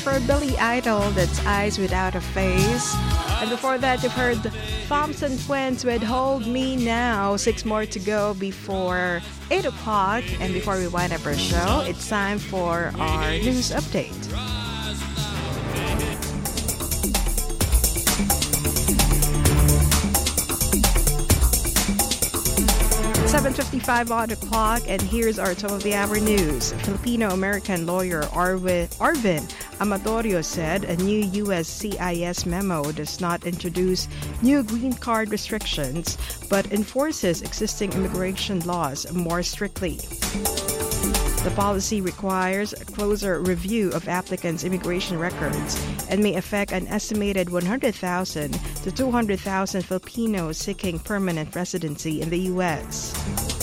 For Billy Idol, that's Eyes Without a Face. And before that, you've heard Thompson Twins with Hold Me Now. 6 more to go before 8 o'clock. And before we wind up our show, it's time for our news update. 7:55 on the clock, and here's our top of the hour news. Filipino-American lawyer Arvin Amador said a new USCIS memo does not introduce new green card restrictions, but enforces existing immigration laws more strictly. The policy requires a closer review of applicants' immigration records and may affect an estimated 100,000 to 200,000 Filipinos seeking permanent residency in the U.S.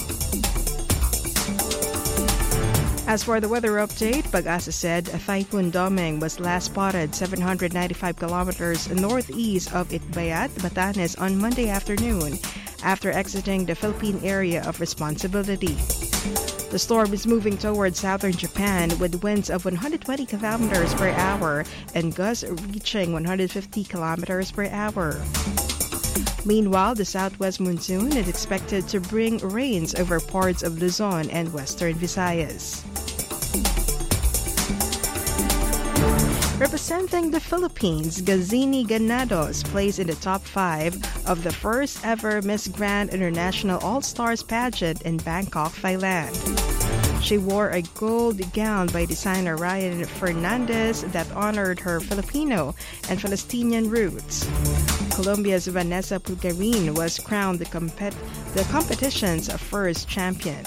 As for the weather update, Pag-asa said Typhoon Doming was last spotted 795 kilometers northeast of Itbayat, Batanes on Monday afternoon after exiting the Philippine area of responsibility. The storm is moving towards southern Japan with winds of 120 kilometers per hour and gusts reaching 150 kilometers per hour. Meanwhile, the southwest monsoon is expected to bring rains over parts of Luzon and western Visayas. Representing the Philippines, Gazini Ganados plays in the top 5 of the first ever Miss Grand International All-Stars pageant in Bangkok, Thailand. She wore a gold gown by designer Ryan Fernandez that honored her Filipino and Palestinian roots. Colombia's Vanessa Pulgarin was crowned the competition's first champion.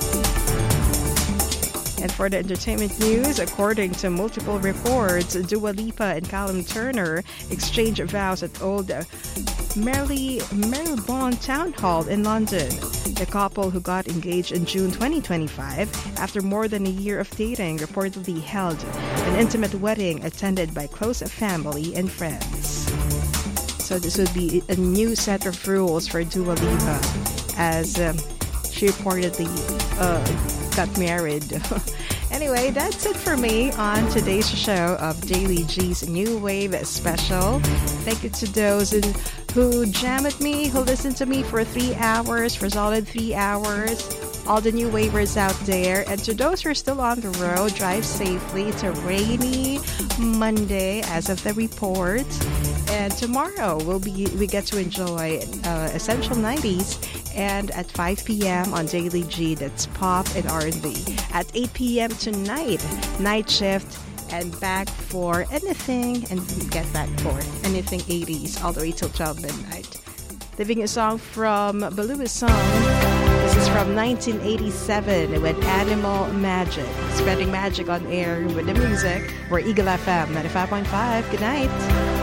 And for the entertainment news, according to multiple reports, Dua Lipa and Callum Turner exchanged vows at Old Marylebone Town Hall in London. The couple, who got engaged in June 2025 after more than a year of dating, reportedly held an intimate wedding attended by close family and friends. So this would be a new set of rules for Dua Lipa as she reportedly got married. Anyway, that's it for me on today's show of Daily G's New Wave Special. Thank you to those who jam at me, who listen to me for 3 hours, for solid 3 hours. All the new wavers out there. And to those who are still on the road, drive safely. It's a rainy Monday as of the report. And tomorrow we get to enjoy Essential 90s. And at 5 p.m. on Daily G, that's pop and R&B. At 8 p.m. tonight, night shift, and back for anything, and get back for anything 80s, all the way till 12 midnight. Leaving a song from Balua's song. This is from 1987 with Animal Magic. Spreading magic on air with the music. We're Eagle FM 95.5. Good night.